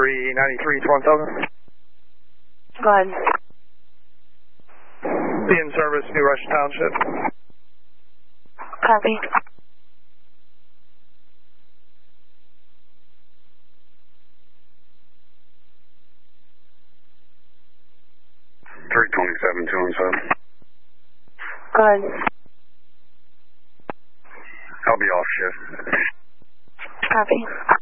393-1000. Go ahead. Be in service, New Rush Township. Copy. $327-217. Go ahead. I'll be off shift. Copy.